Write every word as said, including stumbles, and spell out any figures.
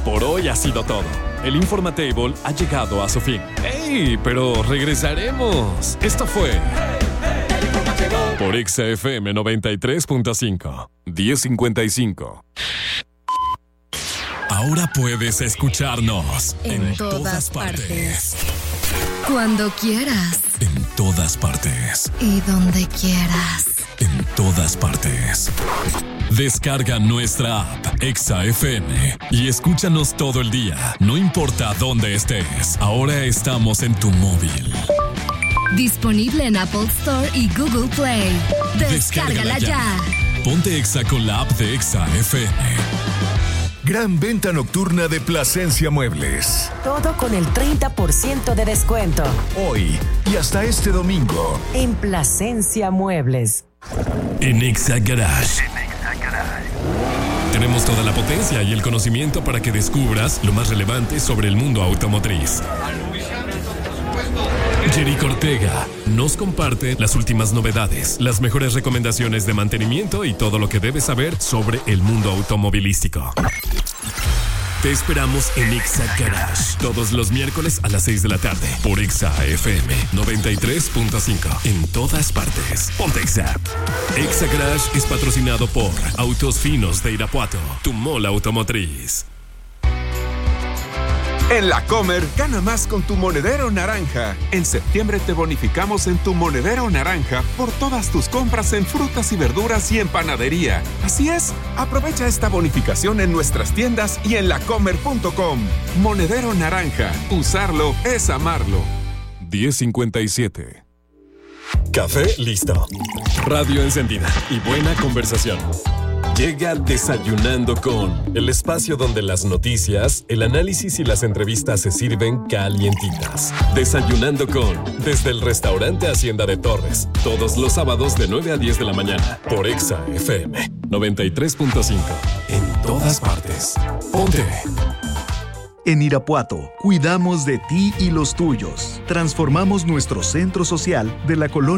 Por hoy ha sido todo. El Informatable ha llegado a su fin. ¡Ey! Pero regresaremos. Esto fue por Exa F M noventa y tres punto cinco, diez cincuenta y cinco. Ahora puedes escucharnos en, en todas, todas partes. partes. Cuando quieras. En todas partes. Y donde quieras. En todas partes. Descarga nuestra app Exa F M y escúchanos todo el día, no importa dónde estés. Ahora estamos en tu móvil. Disponible en Apple Store y Google Play. Descárgala, Descárgala ya. ya. Ponte Exa con la app de Exa F M. Gran venta nocturna de Plasencia Muebles. Todo con el treinta por ciento de descuento. Hoy y hasta este domingo. En Plasencia Muebles. En Exa Garage. Tenemos toda la potencia y el conocimiento para que descubras lo más relevante sobre el mundo automotriz. Jerico Ortega nos comparte las últimas novedades, las mejores recomendaciones de mantenimiento y todo lo que debes saber sobre el mundo automovilístico. Te esperamos en Exa Garage todos los miércoles a las seis de la tarde por Exa F M noventa y tres punto cinco. En todas partes. Ponte Exa. Exa Garage es patrocinado por Autos Finos de Irapuato, tu mola automotriz. En La Comer, gana más con tu monedero naranja. En septiembre te bonificamos en tu monedero naranja por todas tus compras en frutas y verduras y en panadería. Así es, aprovecha esta bonificación en nuestras tiendas y en lacomer punto com. Monedero naranja, usarlo es amarlo. diez cincuenta y siete. Café listo. Radio encendida y buena conversación. Llega Desayunando con, el espacio donde las noticias, el análisis y las entrevistas se sirven calientitas. Desayunando con, desde el restaurante Hacienda de Torres, todos los sábados de nueve a diez de la mañana, por Exa F M noventa y tres punto cinco. En todas partes. Ponte. En Irapuato, cuidamos de ti y los tuyos. Transformamos nuestro centro social de la colonia